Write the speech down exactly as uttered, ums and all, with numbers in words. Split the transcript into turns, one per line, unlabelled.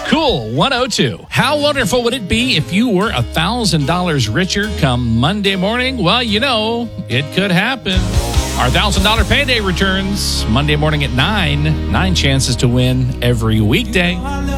Cool one oh two. How wonderful would it be if you were one thousand dollars richer come Monday morning? Well, you know, it could happen. Our one thousand dollars payday returns Monday morning at nine. Nine chances to win every weekday.